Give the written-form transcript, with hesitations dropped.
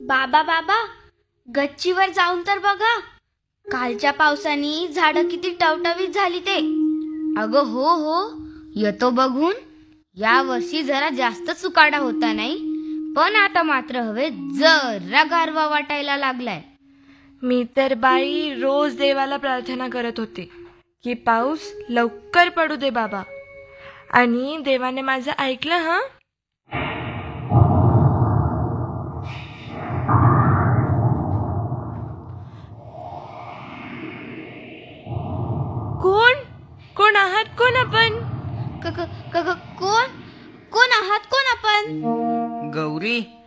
बाबा बाबा, गच्चीवर जाऊन तर बघा. कालच्या पावसाने झाडं किती टवटवीत झाली ते. अगं हो हो, येतो बघून. या वर्षी जरा जास्त सुकाडा होता नाही, पण आता मात्र हवे जरा गारवा वाटायला लागलाय. मी तर बाई रोज देवाला प्रार्थना करत होते की पाऊस लवकर पडू दे बाबा. आणि देवाने माझं ऐकलं. हा, कोण आहात? कोण आपण? कोण कोण आहात? कोण आपण? गौरी,